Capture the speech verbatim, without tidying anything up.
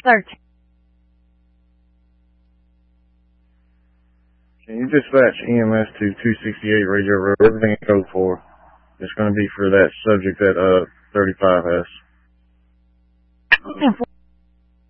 thirteen. Can you dispatch E M S to two sixty-eight Radio Road? Everything in code four. It's going to be for that subject that uh thirty-five has.